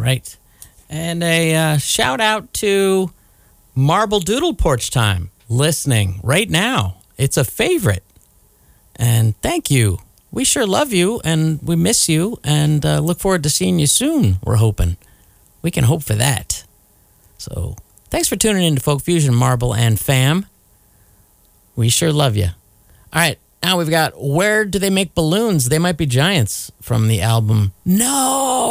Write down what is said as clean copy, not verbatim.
right. And a shout out to Marble Doodle Porch Time listening right now. It's a favorite. And thank you. We sure love you, and we miss you, and look forward to seeing you soon, we're hoping. We can hope for that. So thanks for tuning in to Folk Fusion, Marble and fam. We sure love you. All right, now we've got Where Do They Make Balloons? They Might Be Giants from the album No!